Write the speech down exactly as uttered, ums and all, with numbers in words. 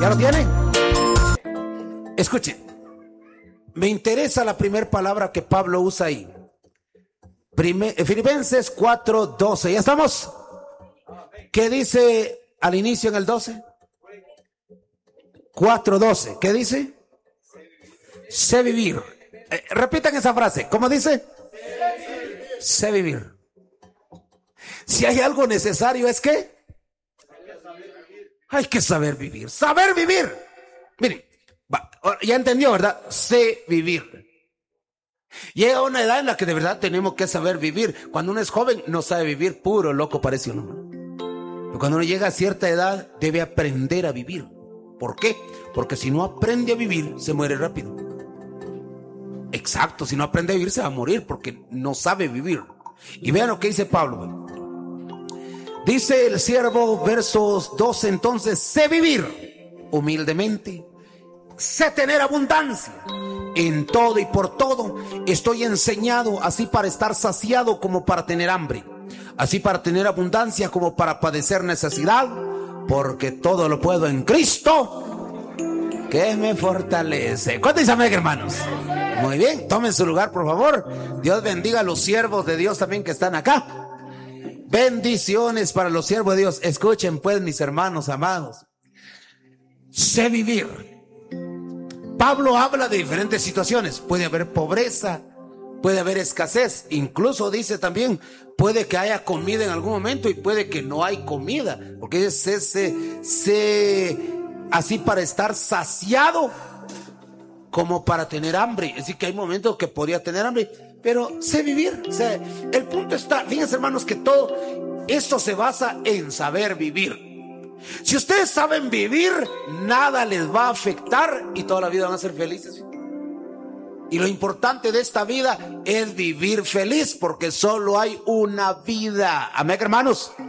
¿Ya lo tienen? Escuchen. Me interesa la primera palabra que Pablo usa ahí. Primer, Filipenses cuatro doce. ¿Ya estamos? ¿Qué dice al inicio en el doce? cuatro doce. ¿Qué dice? Sé vivir. Eh, repitan esa frase. ¿Cómo dice? Sé vivir. Si hay algo necesario es que hay que saber vivir. Saber vivir. Miren, va, ya entendió, ¿verdad? Sé vivir. Llega una edad en la que de verdad tenemos que saber vivir. Cuando uno es joven no sabe vivir, puro loco parece uno. Pero cuando uno llega a cierta edad debe aprender a vivir. ¿Por qué? Porque si no aprende a vivir se muere rápido. Exacto, si no aprende a vivir se va a morir porque no sabe vivir. Y vean lo que dice Pablo. Dice el siervo, versos doce, entonces, sé vivir humildemente, sé tener abundancia en todo y por todo. Estoy enseñado así para estar saciado como para tener hambre, así para tener abundancia como para padecer necesidad, porque todo lo puedo en Cristo que me fortalece. ¿Cuánto dicen amén, hermanos? Muy bien, tomen su lugar, por favor. Dios bendiga a los siervos de Dios también que están acá. Bendiciones para los siervos de Dios. Escuchen pues, mis hermanos amados. Sé vivir. Pablo habla de diferentes situaciones. Puede haber pobreza, puede haber escasez. Incluso dice también, puede que haya comida en algún momento y puede que no hay comida. Porque es ese, ese, así para estar saciado como para tener hambre. Es decir, que hay momentos que podría tener hambre, pero sé vivir. O sea, el punto está, fíjense hermanos, que todo esto se basa en saber vivir. Si ustedes saben vivir, nada les va a afectar y toda la vida van a ser felices. Y lo importante de esta vida es vivir feliz, porque solo hay una vida. Amén, hermanos.